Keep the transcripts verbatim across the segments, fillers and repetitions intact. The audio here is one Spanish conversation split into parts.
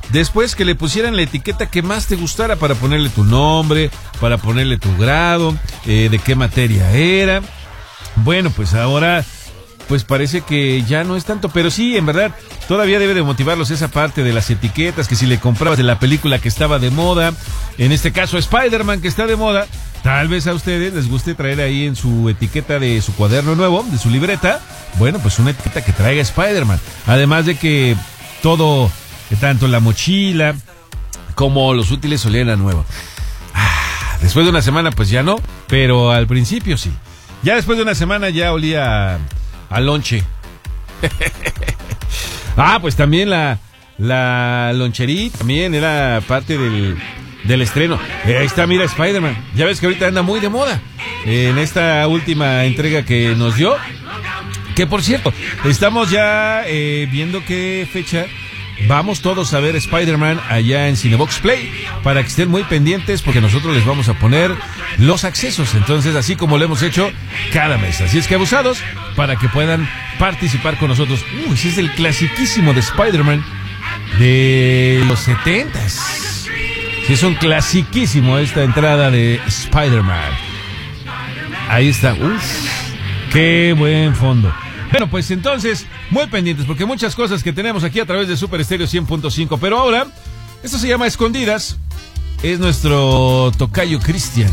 después que le pusieran la etiqueta que más te gustara para ponerle tu nombre, para ponerle tu grado, eh, de qué materia era. Bueno, pues ahora pues parece que ya no es tanto, pero sí, en verdad, todavía debe de motivarlos esa parte de las etiquetas, que si le comprabas de la película que estaba de moda, en este caso Spider-Man que está de moda, tal vez a ustedes les guste traer ahí en su etiqueta de su cuaderno nuevo, de su libreta, bueno, pues una etiqueta que traiga Spider-Man, además de que todo, que tanto la mochila como los útiles olían a nuevo. Ah, después de una semana pues ya no, pero al principio sí. Ya después de una semana ya olía a lonche. Ah, pues también la, la lonchería también era parte del, del estreno. Eh, ahí está, mira, Spider-Man. Ya ves que ahorita anda muy de moda. Eh, en esta última entrega que nos dio. Que por cierto, estamos ya eh, viendo qué fecha vamos todos a ver Spider-Man allá en Cinebox Play, para que estén muy pendientes, porque nosotros les vamos a poner los accesos, entonces así como lo hemos hecho cada mes, así es que abusados para que puedan participar con nosotros. Uy, ese es el clasiquísimo de Spider-Man de los setentas. Sí, es un clasiquísimo esta entrada de Spider-Man. Ahí está. Uf, qué buen fondo. Bueno, pues entonces, muy pendientes, porque muchas cosas que tenemos aquí a través de Super Estéreo cien punto cinco. Pero ahora, esto se llama Escondidas. Es nuestro tocayo Cristian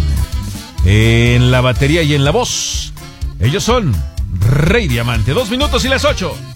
en la batería y en la voz. Ellos son Rey Diamante. Dos minutos y las ocho.